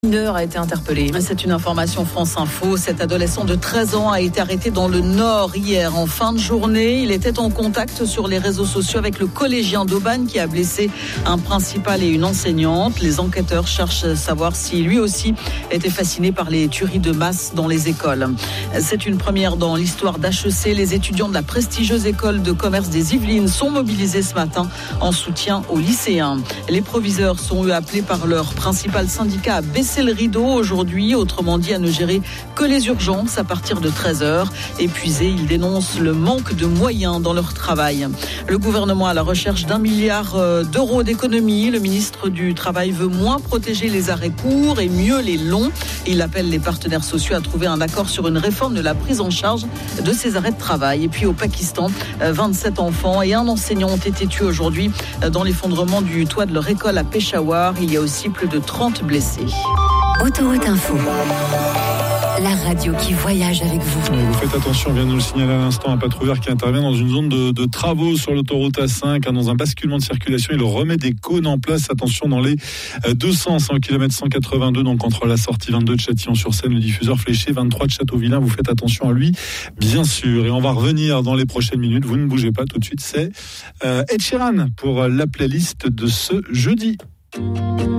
Mineur a été interpellé. C'est une information France Info. Cet adolescent de 13 ans a été arrêté dans le Nord hier en fin de journée. Il était en contact sur les réseaux sociaux avec le collégien d'Aubagne qui a blessé un principal et une enseignante. Les enquêteurs cherchent à savoir si lui aussi était fasciné par les tueries de masse dans les écoles. C'est une première dans l'histoire d'HEC. Les étudiants de la prestigieuse école de commerce des Yvelines sont mobilisés ce matin en soutien aux lycéens. Les proviseurs sont appelés par leur principal syndicat à baisser le rideau aujourd'hui, autrement dit à ne gérer que les urgences à partir de 13h. Épuisés, ils dénoncent le manque de moyens dans leur travail. Le gouvernement à la recherche d'1 milliard d'euros d'économies. Le ministre du Travail veut moins protéger les arrêts courts et mieux les longs. Il appelle les partenaires sociaux à trouver un accord sur une réforme de la prise en charge de ces arrêts de travail. Et puis au Pakistan, 27 enfants et un enseignant ont été tués aujourd'hui dans l'effondrement du toit de leur école à Peshawar. Il y a aussi plus de 30 blessés. Autoroute Info, la radio qui voyage avec vous. Vous faites attention, on vient de nous le signaler à l'instant, un patrouilleur qui intervient dans une zone de travaux sur l'autoroute A5, dans un basculement de circulation. Il remet des cônes en place. Attention dans les 200 km 182, donc entre la sortie 22 de Châtillon-sur-Seine, le diffuseur fléché 23 de Châteauvillain. Vous faites attention à lui, bien sûr. Et on va revenir dans les prochaines minutes. Vous ne bougez pas tout de suite. C'est Ed Sheeran pour la playlist de ce jeudi.